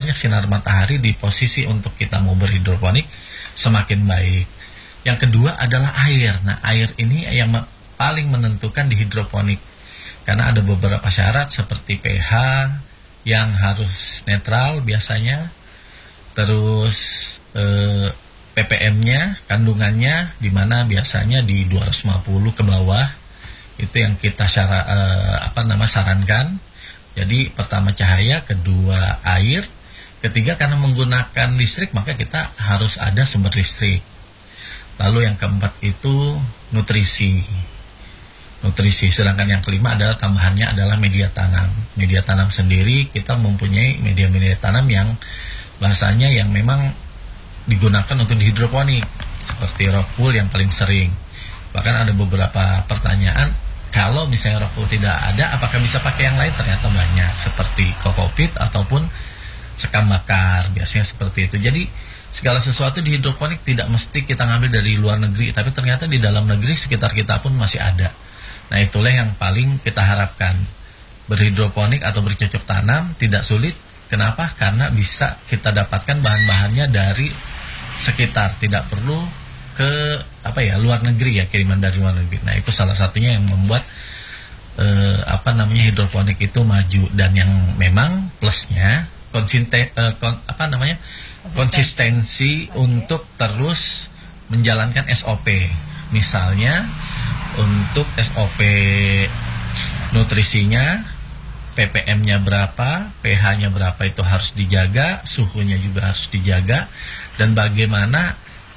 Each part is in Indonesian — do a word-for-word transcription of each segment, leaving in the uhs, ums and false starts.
banyak sinar matahari di posisi untuk kita mau berhidroponik, semakin baik. Yang kedua adalah air. Nah, air ini yang paling menentukan di hidroponik, karena ada beberapa syarat seperti pH yang harus netral biasanya, terus eh, P P M-nya, kandungannya di mana biasanya di dua ratus lima puluh ke bawah, itu yang kita syara, eh, apa nama sarankan. Jadi pertama cahaya, kedua air, ketiga karena menggunakan listrik maka kita harus ada sumber listrik. Lalu yang keempat itu nutrisi. Nutrisi, sedangkan yang kelima adalah tambahannya adalah media tanam. Media tanam sendiri kita mempunyai media-media tanam yang bahasanya yang memang digunakan untuk hidroponik, seperti rock wool yang paling sering. Bahkan ada beberapa pertanyaan, kalau misalnya rock wool tidak ada, apakah bisa pakai yang lain? Ternyata banyak, seperti kokopit ataupun sekam bakar, biasanya seperti itu. Jadi segala sesuatu di hidroponik tidak mesti kita ngambil dari luar negeri, tapi ternyata di dalam negeri sekitar kita pun masih ada. Nah, itulah yang paling kita harapkan. Berhidroponik atau bercocok tanam tidak sulit. Kenapa? Karena bisa kita dapatkan bahan-bahannya dari sekitar, tidak perlu ke apa ya luar negeri ya, kiriman dari luar negeri. Nah, itu salah satunya yang membuat eh, apa namanya hidroponik itu maju. Dan yang memang plusnya konsisten eh, kon, apa namanya konsistensi untuk terus menjalankan S O P. Misalnya untuk S O P nutrisinya, P P M-nya berapa, pH-nya berapa itu harus dijaga, suhunya juga harus dijaga, dan bagaimana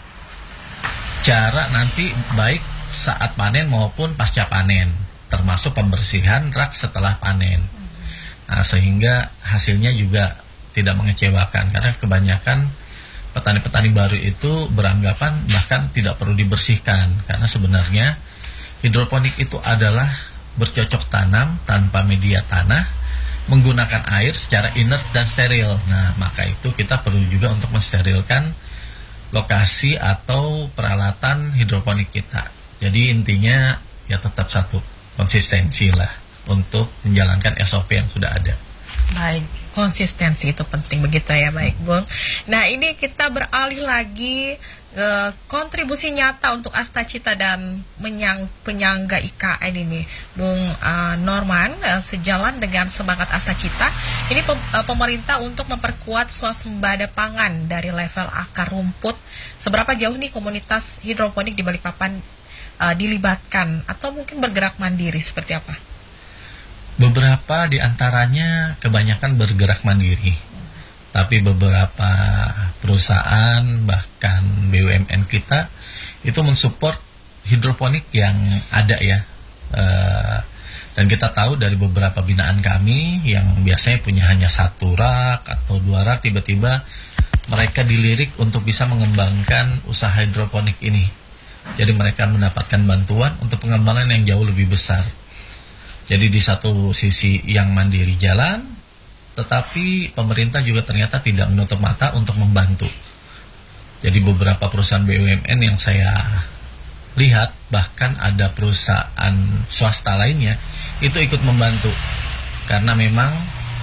cara nanti baik saat panen maupun pasca panen, termasuk pembersihan rak setelah panen. Nah, sehingga hasilnya juga tidak mengecewakan, karena kebanyakan petani-petani baru itu beranggapan bahkan tidak perlu dibersihkan, karena sebenarnya hidroponik itu adalah bercocok tanam tanpa media tanah, menggunakan air secara inert dan steril. Nah, maka itu kita perlu juga untuk mensterilkan lokasi atau peralatan hidroponik kita. Jadi intinya ya tetap satu, konsistensi lah untuk menjalankan S O P yang sudah ada. Baik, konsistensi itu penting begitu ya, baik Bung. Nah, ini kita beralih lagi Uh, kontribusi nyata untuk Astacita dan menyang, penyangga I K N ini, Bung uh, Norman, uh, sejalan dengan semangat Astacita, ini pem, uh, pemerintah untuk memperkuat swasembada pangan dari level akar rumput. Seberapa jauh nih komunitas hidroponik di Balikpapan uh, dilibatkan atau mungkin bergerak mandiri, seperti apa? Beberapa di antaranya kebanyakan bergerak mandiri. Tapi beberapa perusahaan bahkan B U M N kita itu mensupport hidroponik yang ada ya. E, dan kita tahu dari beberapa binaan kami yang biasanya punya hanya satu rak atau dua rak, tiba-tiba mereka dilirik untuk bisa mengembangkan usaha hidroponik ini. Jadi mereka mendapatkan bantuan untuk pengembangan yang jauh lebih besar. Jadi di satu sisi yang mandiri jalan, tetapi pemerintah juga ternyata tidak menutup mata untuk membantu. Jadi beberapa perusahaan B U M N yang saya lihat, bahkan ada perusahaan swasta lainnya itu ikut membantu, karena memang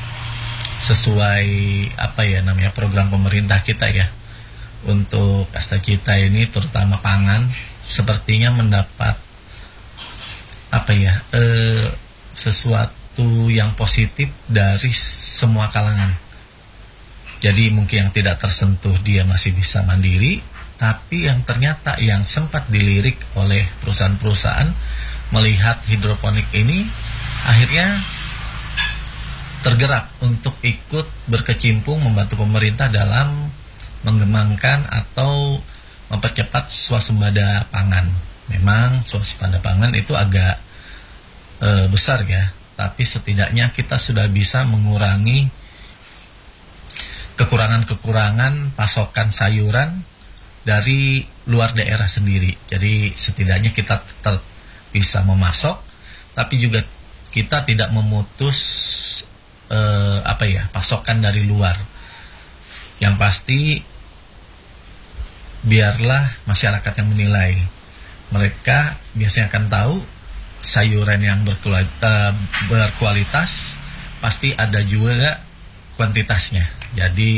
sesuai apa ya namanya program pemerintah kita ya, untuk Astacita ini terutama pangan sepertinya mendapat apa ya eh, sesuatu yang positif dari semua kalangan. Jadi mungkin yang tidak tersentuh dia masih bisa mandiri, tapi yang ternyata yang sempat dilirik oleh perusahaan-perusahaan melihat hidroponik ini akhirnya tergerak untuk ikut berkecimpung membantu pemerintah dalam mengembangkan atau mempercepat swasembada pangan. Memang swasembada pangan itu agak e, besar ya, tapi setidaknya kita sudah bisa mengurangi kekurangan-kekurangan pasokan sayuran dari luar daerah sendiri. Jadi setidaknya kita tetap bisa memasok, tapi juga kita tidak memutus eh, apa ya pasokan dari luar. Yang pasti biarlah masyarakat yang menilai. Mereka biasanya akan tahu sayuran yang berkualitas pasti ada juga kuantitasnya. Jadi